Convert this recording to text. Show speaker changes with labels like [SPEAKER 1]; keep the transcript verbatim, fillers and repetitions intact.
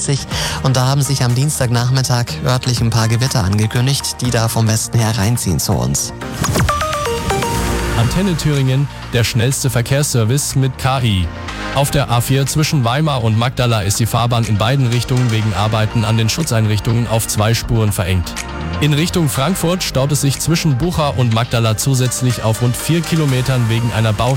[SPEAKER 1] dreißig. Und da haben sich am Dienstagnachmittag örtlich ein paar Gewitter angekündigt, die da vom Westen her reinziehen zu uns.
[SPEAKER 2] Antenne Thüringen, der schnellste Verkehrsservice mit K I. Auf der A vier zwischen Weimar und Magdala ist die Fahrbahn in beiden Richtungen wegen Arbeiten an den Schutzeinrichtungen auf zwei Spuren verengt. In Richtung Frankfurt staut es sich zwischen Bucha und Magdala zusätzlich auf rund vier Kilometern wegen einer Baustelle.